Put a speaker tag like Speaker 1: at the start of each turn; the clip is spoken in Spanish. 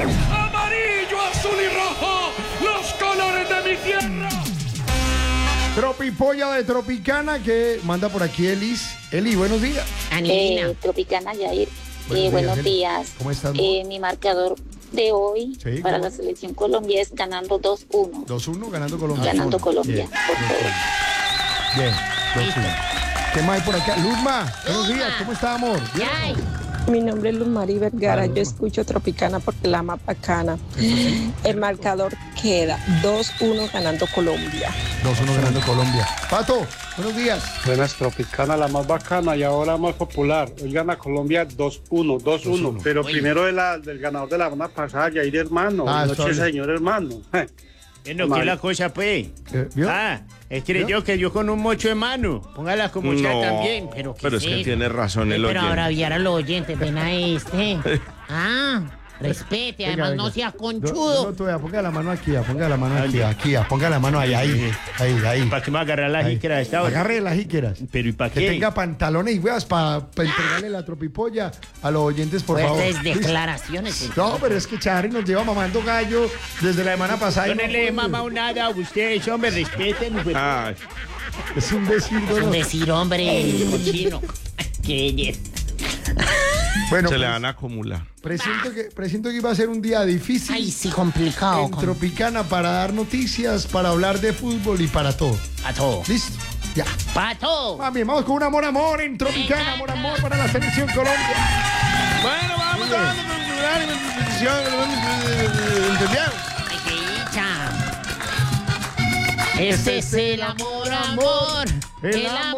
Speaker 1: Amarillo, azul y rojo, los colores de mi tierra.
Speaker 2: Tropipolla de Tropicana que manda por aquí Elis. Eli, buenos días.
Speaker 3: Tropicana Yair,
Speaker 2: Buenos
Speaker 3: buenos
Speaker 2: días, Eli.
Speaker 3: días.
Speaker 2: ¿Cómo estás?
Speaker 3: Mi marcador de hoy
Speaker 2: Sí,
Speaker 3: para
Speaker 2: ¿cómo?
Speaker 3: la selección Colombia es ganando 2-1.
Speaker 2: 2-1 ganando Colombia.
Speaker 3: Ganando
Speaker 2: 2-1.
Speaker 3: Colombia,
Speaker 2: Bien,
Speaker 3: por favor.
Speaker 2: bien. 2-1. ¿Qué más hay por acá? Luzma, buenos días. ¿Cómo está, amor? Bien.
Speaker 4: Mi nombre es Luz María Vergara,
Speaker 2: Hola,
Speaker 4: yo
Speaker 2: Luzma.
Speaker 4: escucho Tropicana porque la más bacana. El marcador queda 2-1 ganando Colombia.
Speaker 2: 2-1 ganando Colombia. Pato, buenos días.
Speaker 5: Buenas, Tropicana, la más bacana y ahora más popular. Hoy gana Colombia 2-1, 2-1. Pero primero del ganador de la semana pasada, Yair hermano.
Speaker 2: Ah,
Speaker 5: Noche,
Speaker 2: está bien.
Speaker 5: señor hermano.
Speaker 6: Bueno, ¿qué es la cosa, pues?
Speaker 2: ¿Vio?
Speaker 6: Es que yo que yo con un mocho de mano. Póngala como sea también. Pero,
Speaker 7: Pero es que tiene razón el
Speaker 8: Pero
Speaker 7: oyente.
Speaker 8: ahora aviar a los oyentes, ven a este. Respete,
Speaker 2: Venga,
Speaker 8: además
Speaker 2: venga.
Speaker 8: no sea
Speaker 2: No,
Speaker 8: conchudo.
Speaker 2: todavía, ponga la mano aquí, ponga la mano aquí, ponga la mano ahí.
Speaker 6: ¿Para qué me agarrar la
Speaker 2: Ahí.
Speaker 6: jícara a esta hora?
Speaker 2: Agarre las jíqueras.
Speaker 6: Pero ¿y para
Speaker 2: Que
Speaker 6: qué?
Speaker 2: tenga pantalones y huevas para entregarle la tropipolla a los oyentes, por favor.
Speaker 8: Fuertes
Speaker 2: ¿Listo?
Speaker 8: declaraciones.
Speaker 2: No, pero es que Charly nos lleva mamando gallo desde la semana pasada.
Speaker 6: Yo
Speaker 2: y
Speaker 6: no
Speaker 2: no
Speaker 6: le he
Speaker 2: puede.
Speaker 6: mamado nada a ustedes, hombre, respeten. Pues.
Speaker 7: Ay,
Speaker 2: Es un decir,
Speaker 8: Es un
Speaker 2: ¿no?
Speaker 8: decir, hombre, cochino. Qué belleza.
Speaker 2: Bueno,
Speaker 7: se le
Speaker 2: pues,
Speaker 7: van a acumular.
Speaker 2: presiento que iba a ser un día difícil
Speaker 8: Ay, sí, complicado.
Speaker 2: en Tropicana para dar noticias, para hablar de fútbol y para todo.
Speaker 8: Pato.
Speaker 2: ¿Listo? Ya.
Speaker 8: Pato.
Speaker 2: Mami, vamos con un amor en Tropicana, amor para la selección Colombia.
Speaker 7: Bueno, vamos a
Speaker 8: Ay, qué dicha. Este es el amor, amor.
Speaker 2: El
Speaker 8: El
Speaker 2: amor.